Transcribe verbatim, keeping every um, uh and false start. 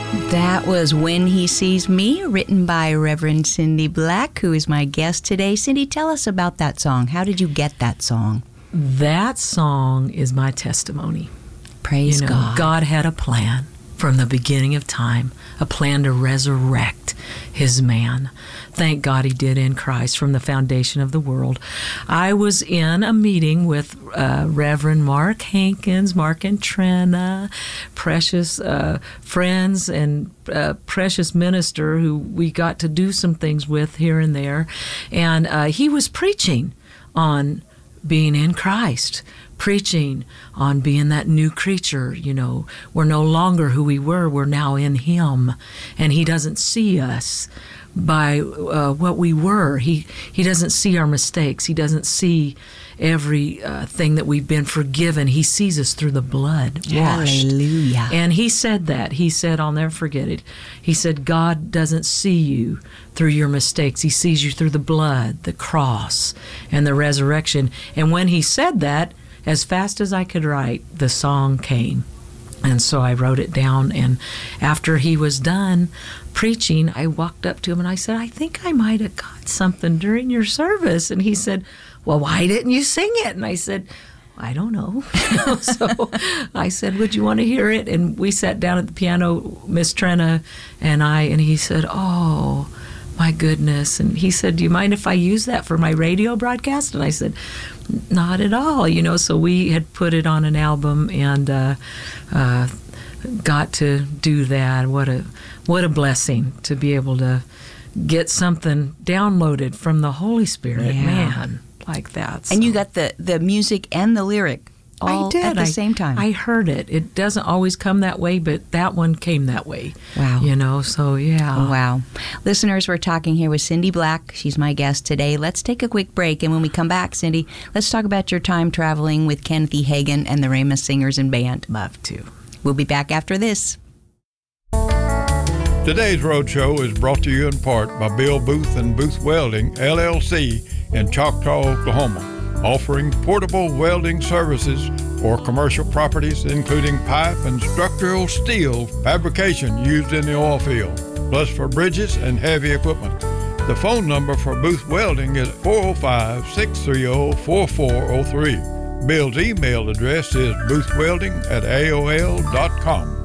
That was When He Sees Me, written by Reverend Cindy Black, who is my guest today. Cindy, tell us about that song. How did you get that song? That song is my testimony. Praise you know, God. God had a plan from the beginning of time, a plan to resurrect his man. Thank God he did in Christ from the foundation of the world. I was in a meeting with uh, Reverend Mark Hankins, Mark and Trina, precious uh, friends and uh, precious minister who we got to do some things with here and there. And uh, he was preaching on being in Christ, preaching on being that new creature. You know, we're no longer who we were, we're now in him, and he doesn't see us by uh, what we were. He he doesn't see our mistakes. He doesn't see every uh, thing that we've been forgiven. He sees us through the blood washed. Hallelujah. And he said that. He said, I'll never forget it. He said, God doesn't see you through your mistakes. He sees you through the blood, the cross, and the resurrection. And when he said that, as fast as I could write, the song came. And so I wrote it down, and after he was done preaching, I walked up to him and I said, I think I might have got something during your service. And he said, well, why didn't you sing it? And I said, I don't know. So I said, would you want to hear it? And we sat down at the piano, Miss Trina and I, and he said, oh, my goodness. And he said, do you mind if I use that for my radio broadcast? And I said, not at all. You know, so we had put it on an album and uh, uh, got to do that. What a what a blessing to be able to get something downloaded from the Holy Spirit, yeah. man, like that. So. And you got the, the music and the lyric all I did. at the I, same time. I heard it. It doesn't always come that way, but that one came that way. Wow. You know, so yeah. Wow. Listeners, we're talking here with Cindy Black. She's my guest today. Let's take a quick break, and when we come back, Cindy, let's talk about your time traveling with Kenneth E. Hagin and the Rhema Singers and Band. Love to. We'll be back after this. Today's Roadshow is brought to you in part by Bill Booth and Booth Welding, L L C, in Choctaw, Oklahoma, offering portable welding services for commercial properties, including pipe and structural steel fabrication used in the oil field, plus for bridges and heavy equipment. The phone number for Booth Welding is four oh five, six three oh, four four oh three. Bill's email address is boothwelding at A O L dot com.